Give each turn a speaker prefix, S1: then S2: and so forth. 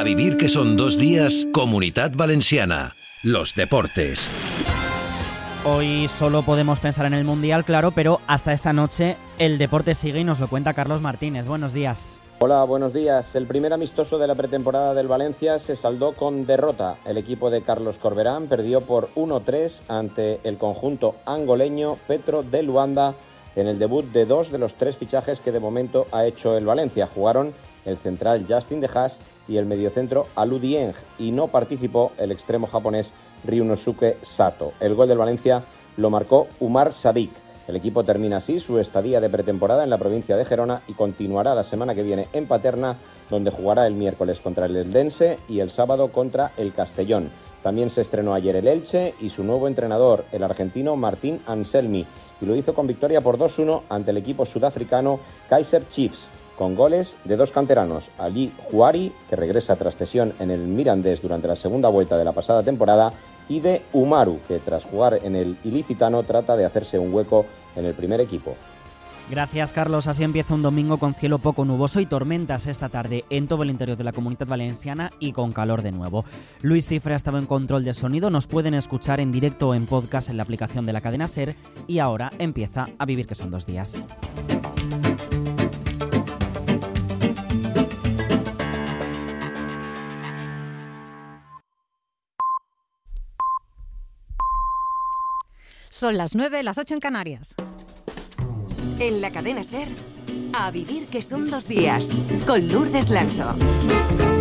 S1: A vivir que son 2 días, Comunitat Valenciana. Los deportes.
S2: Hoy solo podemos pensar en el Mundial, claro, pero hasta esta noche el deporte sigue y nos lo cuenta Carlos Martínez. Buenos días.
S3: Hola, buenos días. El primer amistoso de la pretemporada del Valencia se saldó con derrota. El equipo de Carlos Corberán perdió por 1-3 ante el conjunto angoleño Petro de Luanda en el debut de 2 de los 3 fichajes que de momento ha hecho el Valencia. Jugaron el central Justin De Haas y el mediocentro Alou Dieng, y no participó el extremo japonés Ryunosuke Sato. El gol del Valencia lo marcó Umar Sadik. El equipo termina así su estadía de pretemporada en la provincia de Gerona y continuará la semana que viene en Paterna, donde jugará el miércoles contra el Eldense y el sábado contra el Castellón. También se estrenó ayer el Elche y su nuevo entrenador, el argentino Martín Anselmi, y lo hizo con victoria por 2-1 ante el equipo sudafricano Kaizer Chiefs, con goles de 2 canteranos, Ali Juari, que regresa tras cesión en el Mirandés durante la segunda vuelta de la pasada temporada, y de Umaru, que tras jugar en el Ilicitano trata de hacerse un hueco en el primer equipo.
S2: Gracias, Carlos. Así empieza un domingo con cielo poco nuboso y tormentas esta tarde en todo el interior de la Comunitat Valenciana y con calor de nuevo. Luis Cifre ha estado en control de sonido. Nos pueden escuchar en directo o en podcast en la aplicación de la cadena SER, y ahora empieza A vivir que son 2 días.
S4: Son las 9, las 8 en Canarias.
S5: En la cadena SER, A vivir que son 2 días, con Lourdes Lancho.